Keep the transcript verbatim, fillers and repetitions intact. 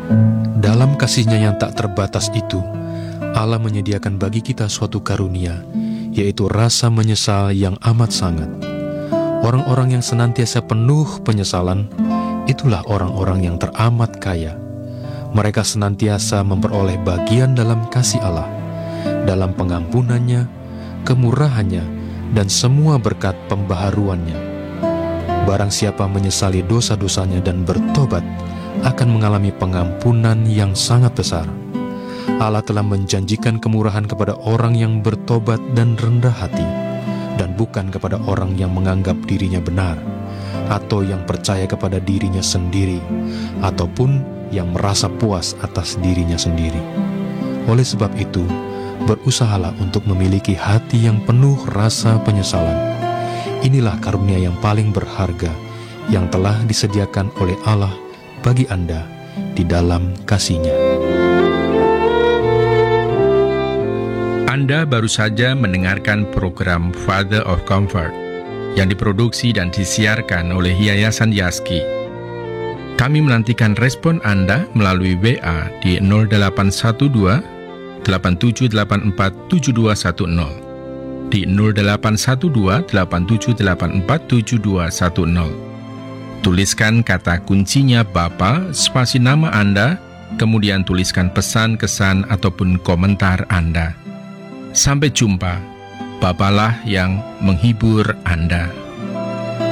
Dalam kasih-Nya yang tak terbatas itu, Allah menyediakan bagi kita suatu karunia, yaitu rasa menyesal yang amat sangat. Orang-orang yang senantiasa penuh penyesalan, itulah orang-orang yang teramat kaya. Mereka senantiasa memperoleh bagian dalam kasih Allah, dalam pengampunannya, kemurahannya, dan semua berkat pembaharuannya. Barang siapa menyesali dosa-dosanya dan bertobat, akan mengalami pengampunan yang sangat besar. Allah telah menjanjikan kemurahan kepada orang yang bertobat dan rendah hati, dan bukan kepada orang yang menganggap dirinya benar, atau yang percaya kepada dirinya sendiri, ataupun yang merasa puas atas dirinya sendiri. Oleh sebab itu, berusahalah untuk memiliki hati yang penuh rasa penyesalan. Inilah karunia yang paling berharga yang telah disediakan oleh Allah bagi Anda di dalam kasih-Nya. Anda baru saja mendengarkan program Father of Comfort yang diproduksi dan disiarkan oleh Yayasan Yaski. Kami menantikan respon Anda melalui W A di nol delapan satu dua, delapan tujuh delapan empat, tujuh dua satu nol, di nol delapan satu dua, delapan tujuh delapan empat, tujuh dua satu nol. Tuliskan kata kuncinya Bapa, spasi nama Anda, kemudian tuliskan pesan, kesan, ataupun komentar Anda. Sampai jumpa, Bapalah yang menghibur Anda.